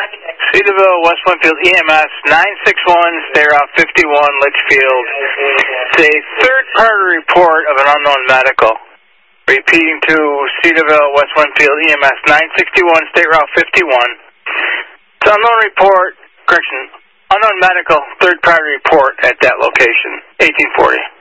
Cedarville, West Winfield, EMS 961, stay Route 51, Litchfield. It's a third-party report of an unknown medical. Repeating to Cedarville, West Winfield, EMS 961, State Route 51. It's unknown report, unknown medical, third-party report at that location, 1840.